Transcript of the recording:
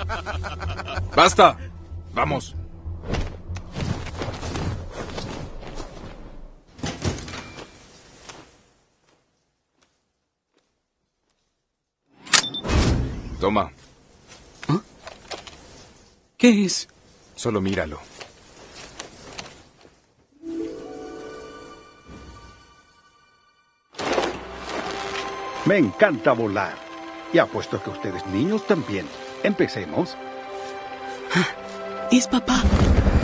¡Basta! ¡Vamos! Toma. ¿Ah? ¿Qué es? Solo míralo. Me encanta volar. Y apuesto que ustedes niños también. Empecemos. Es papá.